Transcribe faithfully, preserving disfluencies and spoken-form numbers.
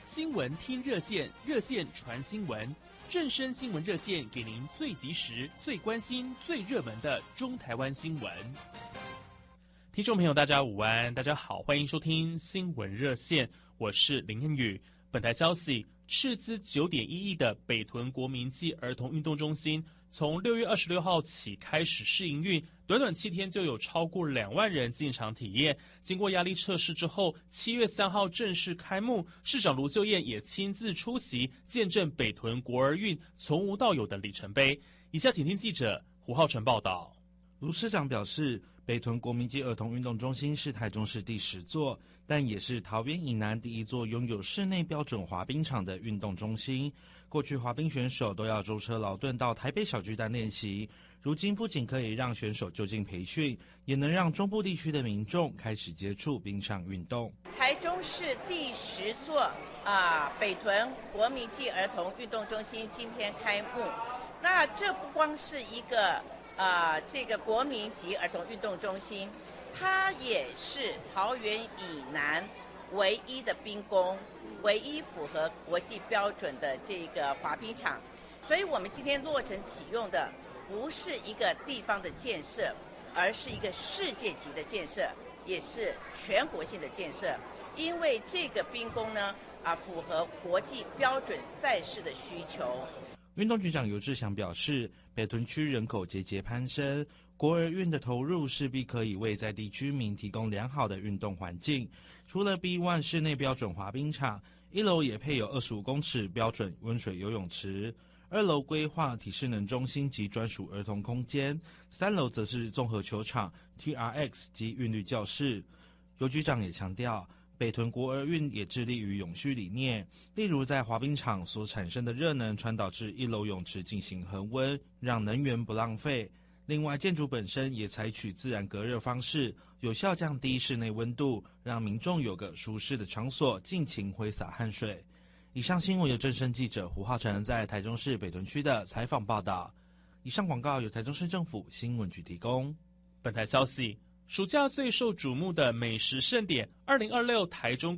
新闻听热线，热线传新闻，正声新闻热线给您最及时、最关心、最热门的中台湾新闻。听众朋友，大家午安，大家好，欢迎收听新闻热线，我是林彦宇。本台消息，斥资九点一亿的北屯国民暨儿童运动中心，从六月二十六号起开始试营运，短短七天就有超过两万人进场体验。经过压力测试之后，七月三号正式开幕。市长卢秀燕也亲自出席，见证北屯国儿运从无到有的里程碑。以下请听记者胡浩成报道。 卢市长表示，北屯国民暨儿童运动中心是台中市第十座，但也是桃园以南第一座拥有室内标准滑冰场的运动中心。过去滑冰选手都要舟车劳顿到台北小巨蛋练习，如今不仅可以让选手就近培训，也能让中部地区的民众开始接触冰上运动。 台中市第十座啊北屯国民暨儿童运动中心今天开幕。那这不光是一个啊、呃，这个国民级儿童运动中心，它也是桃园以南唯一的冰宫，唯一符合国际标准的这个滑冰场。所以我们今天落成启用的不是一个地方的建设，而是一个世界级的建设，也是全国性的建设。因为这个冰宫呢，啊，符合国际标准赛事的需求。 运动局长游志祥表示，北屯区人口节节攀升，国儿运的投入势必可以为在地居民提供良好的运动环境。除了 B 一 室内标准滑冰场，一楼也配有二十五公尺标准温水游泳池，二楼规划体适能中心及专属儿童空间，三楼则是综合球场、T R X 及韵律教室。游局长也强调，北屯国儿运也致力于永续理念，例如在滑冰场所产生的热能传导至一楼泳池进行恒温，让能源不浪费。另外，建筑本身也采取自然隔热方式，有效降低室内温度，让民众有个舒适的场所尽情挥洒汗水。以上新闻由正声记者胡浩成在台中市北屯区的采访报道。以上广告由台中市政府新闻局提供。 本台消息，暑假最受瞩目的美食盛典二零二六台中